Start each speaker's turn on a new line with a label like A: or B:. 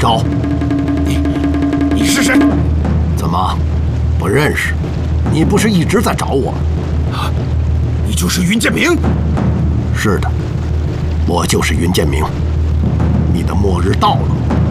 A: 少，
B: 你是谁？
A: 怎么不认识？你不是一直在找我？
B: 啊，你就是云剑明？
A: 是的，我就是云剑明。你的末日到了。